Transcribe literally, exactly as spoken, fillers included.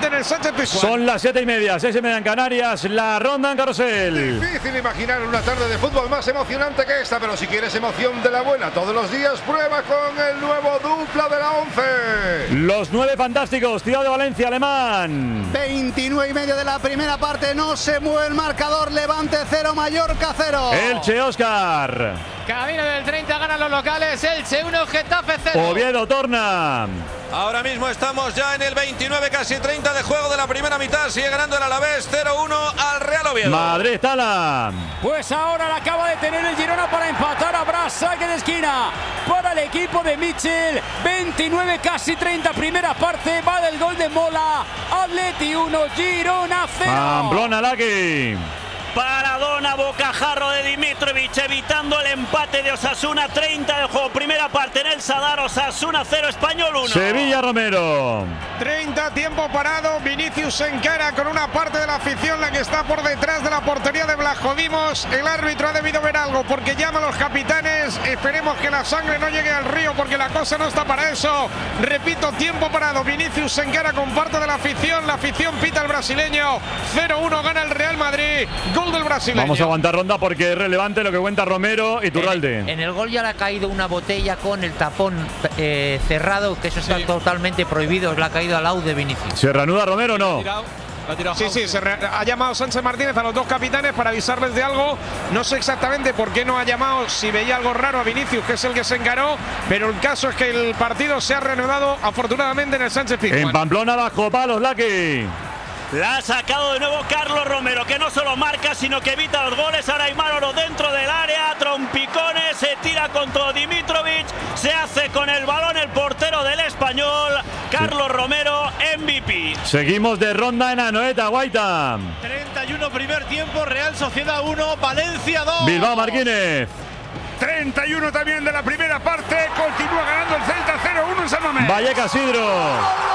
afortunadamente en el Sánchez Pizjuán. Son las siete y media, seis y media en Canarias, la ronda en Carrusel. Difícil imaginar una tarde de fútbol más emocionante que esta, pero si quieres emoción de la buena todos los días, prueba con el nuevo dupla de la once. Los nueve fantásticos, Ciudad de Valencia, Alemán. veintinueve y medio de la primera parte, no se mueve el marcador, Levante cero, Mallorca cero. Elche, Óscar. Camino del treinta, ganan los locales, Elche uno, Getafe cero. Oviedo, torna. Ahora mismo estamos ya en el veintinueve, casi treinta de juego de la primera mitad. Sigue ganando el Alavés cero uno al Real Oviedo. Madrid, Tala. Pues ahora la acaba de tener el Girona para empatar. Habrá saque de esquina para el equipo de Mitchell. veintinueve, casi treinta, primera parte. Va del gol de Mola. Atleti uno, Girona cero. Pamplona, Laki. Paradona, bocajarro de Dimitrovic, evitando el empate de Osasuna. Treinta de juego, primera parte en el Sadar. Osasuna cero, Español uno. Sevilla, Romero. treinta, tiempo parado. Vinicius se encara con una parte de la afición, la que está por detrás de la portería de Blajovimos. El árbitro ha debido ver algo porque llama a los capitanes. Esperemos que la sangre no llegue al río porque la cosa no está para eso. Repito, tiempo parado. Vinicius se encara con parte de la afición. La afición pita al brasileño. cero uno gana el Real Madrid. Gol del brasileño. Vamos a aguantar ronda porque es relevante lo que cuenta Romero y Turralde. En, en el gol ya le ha caído una botella con el tapón eh, cerrado, que eso está sí. totalmente prohibido. Le ha caído al lado de Vinicius. ¿Se reanuda Romero o no? Sí, sí, se ha llamado Sánchez Martínez a los dos capitanes para avisarles de algo. No sé exactamente por qué no ha llamado, si veía algo raro a Vinicius, que es el que se encaró, pero el caso es que el partido se ha reanudado afortunadamente en el Sánchez Pizjuán. En Pamplona, bajo palos, Laki. La ha sacado de nuevo Carlos Romero, que no solo marca, sino que evita los goles. Ahora hay Oro dentro del área, trompicones, se tira contra Dimitrovic, se hace con el balón el portero del Español, Carlos Romero, M V P. Seguimos de ronda en Anoeta, Guaita. treinta y uno primer tiempo, Real Sociedad uno, Valencia dos. Bilbao, Martínez. treinta y uno también de la primera parte, continúa ganando el Celta cero uno en San Mamés. Vallecas, Isidro.